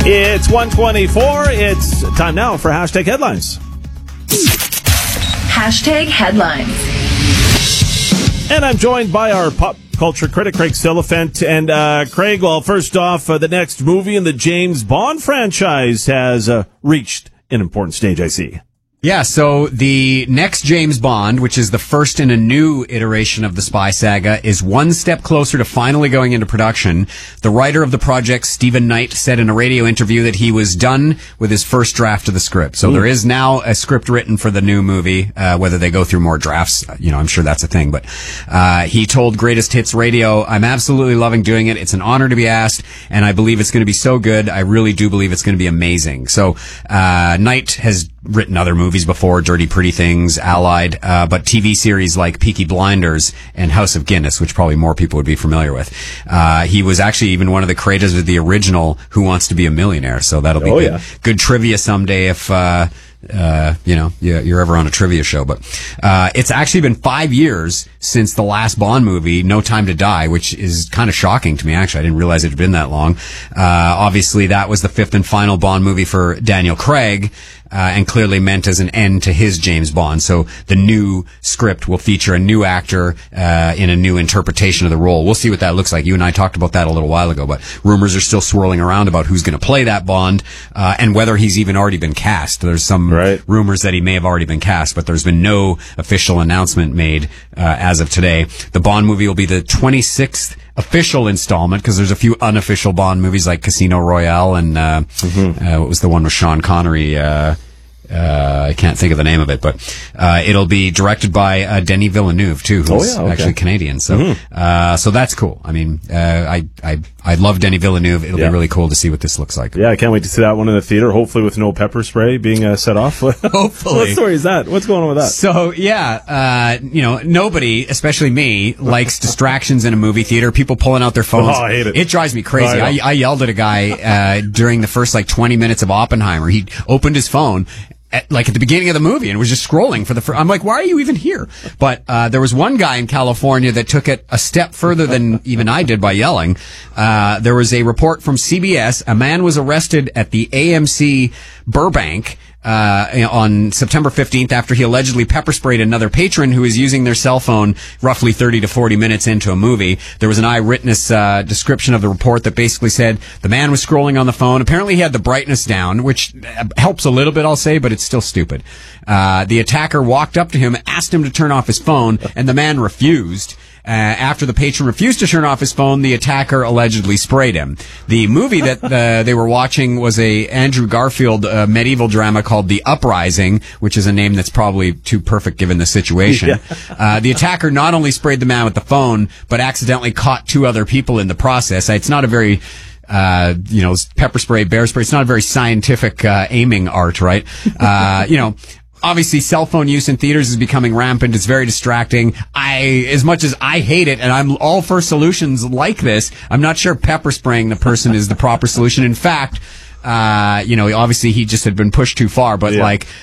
It's 1:24. It's time now for Hashtag Headlines. Hashtag Headlines. And I'm joined by our pop culture critic, Craig Silliphant. And Craig, well, first off, the next movie in the James Bond franchise has reached an important stage, I see. Yeah, so the next James Bond, which is the first in a new iteration of the spy saga, is one step closer to finally going into production. The writer of the project, Stephen Knight, said in a radio interview that he was done with his first draft of the script. So there is now a script written for the new movie. Whether they go through more drafts, I'm sure that's a thing. But he told Greatest Hits Radio, "I'm absolutely loving doing it. It's an honor to be asked, and I believe it's going to be so good. I really do believe it's going to be amazing." So Knight has written other movies before, Dirty Pretty Things, Allied, but TV series like Peaky Blinders and House of Guinness, which probably more people would be familiar with. He was actually even one of the creators of the original Who Wants to Be a Millionaire, so that'll be good trivia someday if you're ever on a trivia show. But it's actually been 5 years since the last Bond movie, No Time to Die, which is kind of shocking to me, actually. I didn't realize it had been that long. Obviously, that was the fifth and final Bond movie for Daniel Craig, and clearly meant as an end to his James Bond. So the new script will feature a new actor in a new interpretation of the role. We'll see what that looks like. You and I talked about that a little while ago, but rumors are still swirling around about who's going to play that Bond, and whether he's even already been cast. There's some rumors that he may have already been cast, but there's been no official announcement made as of today. The Bond movie will be the 26th official installment, because there's a few unofficial Bond movies like Casino Royale and what was the one with Sean Connery? I can't think of the name of it, but it'll be directed by Denis Villeneuve too, who's actually Canadian. So so that's cool. I mean, I love Denis Villeneuve. It'll be really cool to see what this looks like. Yeah, I can't wait to see that one in the theater, hopefully with no pepper spray being set off. Hopefully. What story is that? What's going on with that? So nobody, especially me, likes distractions in a movie theater. People pulling out their phones. Oh, I hate it. It drives me crazy. I yelled at a guy during the first 20 minutes of Oppenheimer. He opened his phone at the beginning of the movie and was just scrolling for the first. I'm like, why are you even here? But there was one guy in California that took it a step further than even I did by yelling. There was a report from CBS. A man was arrested at the AMC Burbank on September 15th after he allegedly pepper sprayed another patron who was using their cell phone roughly 30 to 40 minutes into a movie. There was an eyewitness description of the report that basically said the man was scrolling on the phone. Apparently he had the brightness down, which helps a little bit, I'll say, but it's still stupid. The attacker walked up to him, asked him to turn off his phone, and the man refused. After the patron refused to turn off his phone, the attacker allegedly sprayed him. The movie that they were watching was a Andrew Garfield medieval drama called The Uprising, which is a name that's probably too perfect given the situation. The attacker not only sprayed the man with the phone, but accidentally caught two other people in the process. It's not a very pepper spray, bear spray. It's not a very scientific aiming art, right? Obviously, cell phone use in theaters is becoming rampant. It's very distracting. As much as I hate it, and I'm all for solutions like this, I'm not sure pepper spraying the person is the proper solution. In fact, obviously he just had been pushed too far, but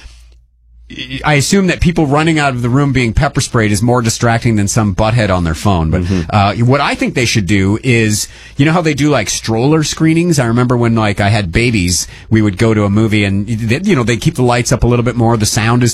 I assume that people running out of the room being pepper sprayed is more distracting than some butthead on their phone. But what I think they should do is, you know how they do stroller screenings? I remember when I had babies, we would go to a movie and they keep the lights up a little bit more. The sound is